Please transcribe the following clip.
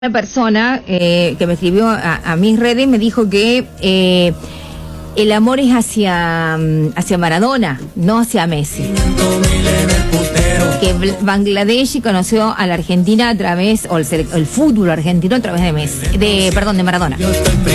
Una persona que me escribió a mis redes me dijo que el amor es hacia Maradona, no hacia Messi. Que Bangladesh conoció a la Argentina a través, o el fútbol argentino a través de Messi, de Maradona.